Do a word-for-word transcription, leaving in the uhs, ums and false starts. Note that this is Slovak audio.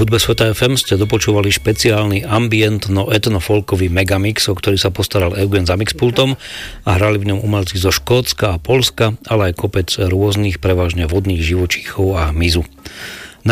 Hudbe Sveta ef em ste dopočúvali špeciálny ambient no etno-folkový megamix, o ktorý sa postaral Eugen za mixpultom a hrali v ňom umelci zo Škótska a Poľska, ale aj kopec rôznych, prevažne vodných živočíchov a hmyzu.